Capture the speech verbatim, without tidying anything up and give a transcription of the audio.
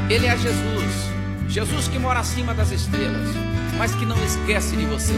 Ele é Jesus, Jesus que mora acima das estrelas, mas que não esquece de você.